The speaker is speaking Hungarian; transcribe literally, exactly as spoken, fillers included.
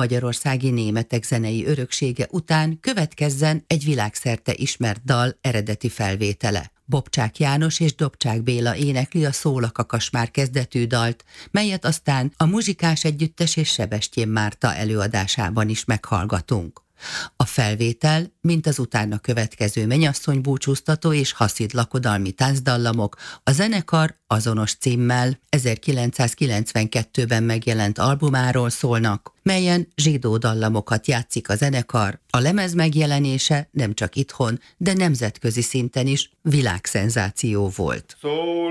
magyarországi németek zenei öröksége után következzen egy világszerte ismert dal eredeti felvétele. Bobcsák János és Dobcsák Béla énekli a Szól a Kakasmár kezdetű dalt, melyet aztán a Muzsikás Együttes és Sebestyén Márta előadásában is meghallgatunk. A felvétel, mint az utána következő Mennyasszony búcsúztató és Haszid lakodalmi táncdallamok a zenekar azonos címmel ezerkilencszázkilencvenkettőben megjelent albumáról szólnak, melyen zsidó dallamokat játszik a zenekar. A lemez megjelenése nem csak itthon, de nemzetközi szinten is világszenzáció volt. Szól